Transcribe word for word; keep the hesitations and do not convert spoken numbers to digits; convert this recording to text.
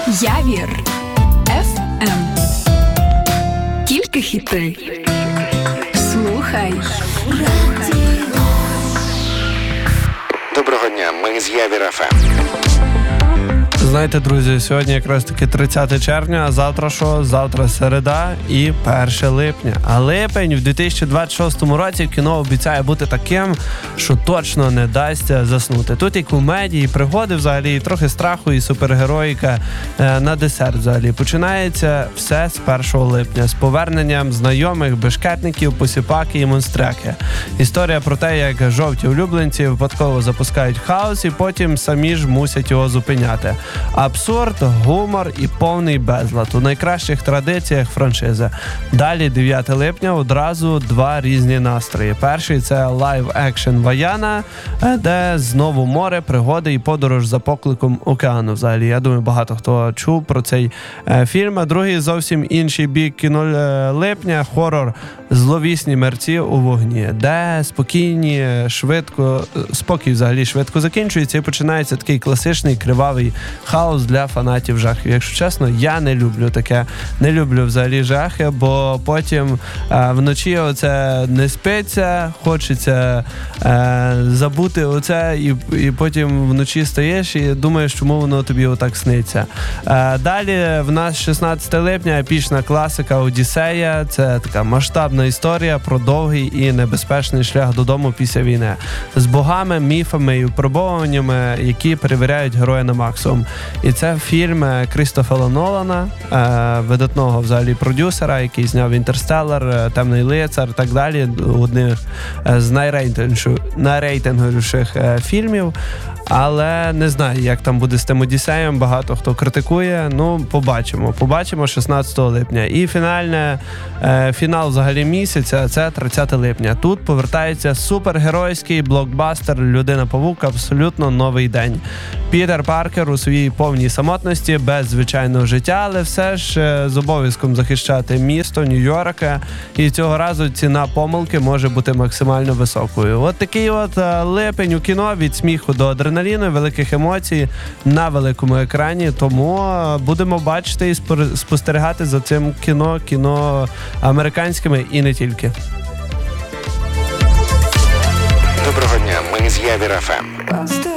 Явір еф ем. Тільки хіти. Слухай. Доброго дня, ми з Явір еф ем. Знаєте, друзі, сьогодні якраз таки тридцяте червня, а завтра що? Завтра середа і перше липня. А липень в дві тисячі двадцять шостому році в кіно обіцяє бути таким, що точно не дасть заснути. Тут і комедії, і пригоди взагалі, і трохи страху, і супергероїка е, на десерт взагалі. Починається все з першого липня, з поверненням знайомих бешкетників, посіпаки і монстряки. Історія про те, як жовті улюбленці випадково запускають хаос і потім самі ж мусять його зупиняти. Абсурд, гумор і повний безлад у найкращих традиціях франшизи. Далі, дев'яте липня, одразу два різні настрої. Перший – це лайв-екшен Ваяна, де знову море, пригоди і подорож за покликом океану. Взагалі, я думаю, багато хто чув про цей е, фільм. А другий – зовсім інший бік кіно липня, хорор «Зловісні мерці у вогні», де спокійні, швидко, спокій взагалі швидко закінчується і починається такий класичний кривавий хаос для фанатів жахів. Якщо чесно, я не люблю таке. Не люблю взагалі жахи, бо потім е, вночі оце не спиться, хочеться е, забути оце, і, і потім вночі стаєш і думаєш, чому воно тобі отак сниться. Е, далі в нас шістнадцяте липня, епічна класика «Одіссея». Це така масштабна історія про довгий і небезпечний шлях додому після війни. З богами, міфами і випробовуваннями, які перевіряють героя на максимум. І це фільм Крістофера Нолана, е, видатного взагалі продюсера, який зняв «Інтерстеллар», «Темний лицар» і так далі. Одних з найрейтинговіших е, фільмів. Але не знаю, як там буде з тим «Одіссеєм». Багато хто критикує. Ну, побачимо. Побачимо шістнадцятого липня. І фінальне, е, фінал взагалі місяця – це тридцяте липня. Тут повертається супергеройський блокбастер «Людина-павук», абсолютно новий день. Пітер Паркер у своїй повній самотності, без звичайного життя, але все ж е, з обов'язком захищати місто Нью-Йорка. І цього разу ціна помилки може бути максимально високою. От такий от е, липень у кіно, від сміху до адреналіну, великих емоцій на великому екрані. Тому е, будемо бачити і спостерігати за цим кіно, кіно американськими і не тільки. Доброго дня, ми з Явір еф ем.